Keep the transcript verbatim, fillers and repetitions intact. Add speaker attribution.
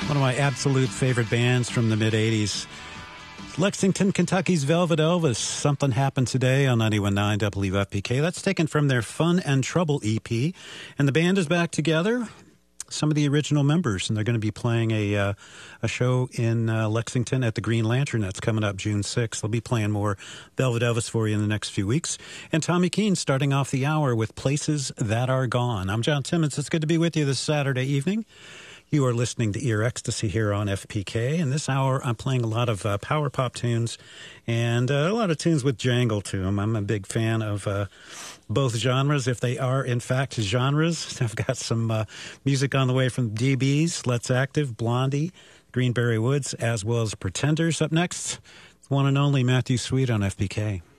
Speaker 1: One of my absolute favorite bands from the mid-eighties. Lexington, Kentucky's Velvet Elvis. Something Happened Today on ninety-one point nine W F P K. That's taken from their Fun and Trouble E P. And the band is back together. Some of the original members, and they're going to be playing a uh, a show in uh, Lexington at the Green Lantern. That's coming up June sixth. They'll be playing more Velvet Elvis for you in the next few weeks. And Tommy Keene starting off the hour with Places That Are Gone. I'm John Timmons. It's good to be with you this Saturday evening. You are listening to Ear Ecstasy here on F P K. And this hour, I'm playing a lot of uh, power pop tunes and uh, a lot of tunes with jangle to them. I'm a big fan of uh, both genres, if they are, in fact, genres. I've got some uh, music on the way from D B's, Let's Active, Blondie, Greenberry Woods, as well as Pretenders. Up next, one and only Matthew Sweet on F P K.